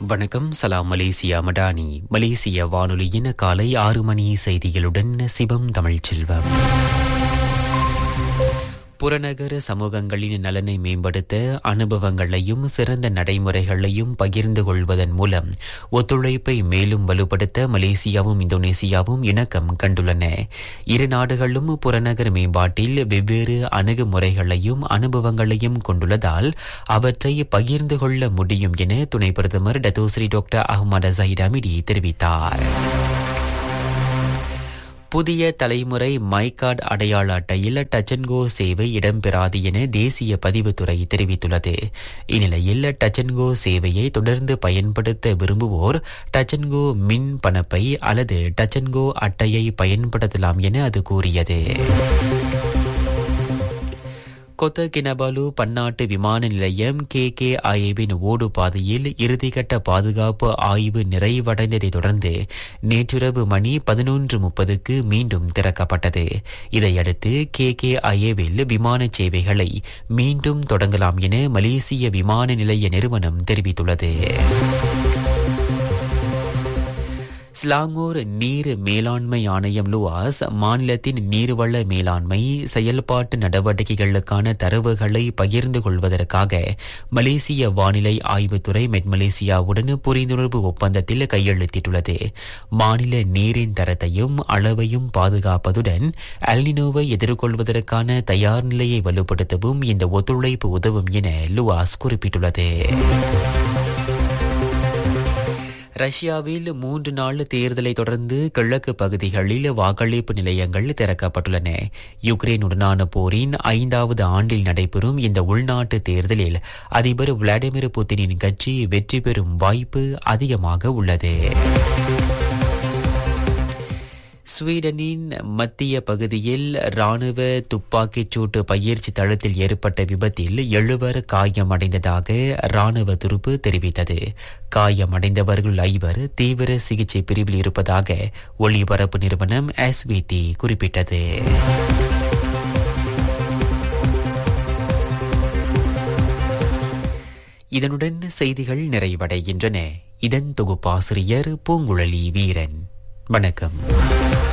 வணக்கம். சலாம் மலேசியா மடானி. மலேசிய வானொலியின் காலை 6 மணி செய்திகளுடன் சிவம் தமிழ்ச்செல்வம். புறநகர சமூகங்களின் நலனை மேம்படுத்த அனுபவங்களையும் சிறந்த நடைமுறைகளையும் பகிர்ந்து கொள்வதன் மூலம் ஒத்துழைப்பை மேலும் வலுப்படுத்த மலேசியாவும் இந்தோனேசியாவும் இணக்கம் கண்டுள்ளன. இரு நாடுகளும் புறநகர் மேம்பாட்டில் வெவ்வேறு அணுகுமுறைகளையும் அனுபவங்களையும் கொண்டுள்ளதால் அவற்றை பகிர்ந்து கொள்ள முடியும் என துணை பிரதமர் டத்தோஸ்ரீ டாக்டர் அஹ்மத் ஜஹீர் அமிடி தெரிவித்தார். புதிய தலைமுறை மைகார்டு அடையாள அட்டையில் டச் அண்ட் கோ சேவை இடம்பெறாது என தேசிய பதிவுத்துறை தெரிவித்துள்ளது. இந்நிலையில் டச் அண்ட் கோ சேவையை தொடர்ந்து பயன்படுத்த விரும்புவோர் டச் அண்ட் கோ மின் பணப்பை அல்லது டச் அண்ட் கோ அட்டையை பயன்படுத்தலாம் என அது கூறியது. கொத்த கினபாலு பன்னாட்டு விமான நிலையம் KKIAவின் ஓடு பாதையில் இறுதிக்கட்ட பாதுகாப்பு ஆய்வு நிறைவடைந்ததை தொடர்ந்து நேற்றிரவு மணி 11:30க்கு மீண்டும் திறக்கப்பட்டது. இதையடுத்து KKIAவில் விமான சேவைகளை மீண்டும் தொடங்கலாம் என மலேசிய விமான நிலைய நிறுவனம் தெரிவித்துள்ளது. ஸ்லாங்கூர் நீர் மேலாண்மை ஆணையம் லுவாஸ் மாநிலத்தின் நீர்வள மேலாண்மை செயல்பாட்டு நடவடிக்கைகளுக்கான தரவுகளை பகிர்ந்து கொள்வதற்காக மலேசிய வானிலை ஆய்வுத்துறை மெட்மலேசியாவுடன் புரிந்துணர்வு ஒப்பந்தத்தில் கையெழுத்திட்டுள்ளது. மாநில நீரின் தரத்தையும் அளவையும் பாதுகாப்பதுடன் எல்னினோவை எதிர்கொள்வதற்கான தயார் நிலையை வலுப்படுத்தவும் இந்த ஒத்துழைப்பு உதவும் என லுவாஸ் குறிப்பிட்டுள்ளது. ரஷ்யாவில் 3 நாள் தேர்தலை தொடர்ந்து கிழக்கு பகுதிகளில் வாக்களிப்பு நிலையங்கள் திறக்கப்பட்டுள்ளன. யுக்ரைனுடனான போரின் 5வது ஆண்டில் நடைபெறும் இந்த உள்நாட்டு தேர்தலில் அதிபர் விளாடிமிர் புட்டினின் கட்சி வெற்றி பெறும் வாய்ப்பு அதிகமாக உள்ளது. ஸ்வீடனின் மத்திய பகுதியில் ராணுவ துப்பாக்கிச் சூட்டு பயிற்சி தளத்தில் ஏற்பட்ட விபத்தில் 7 காயமடைந்ததாக ராணுவ துருப்பு தெரிவித்தது. காயமடைந்தவர்கள் 5 தீவிர சிகிச்சை பிரிவில் இருப்பதாக ஒளிபரப்பு நிறுவனம் SVT குறிப்பிட்டது. இதனுடன் செய்திகள் நிறைவடைகின்றன. இதன் தொகுப்பாசிரியர் பூங்குழலி வீரன். வணக்கம்.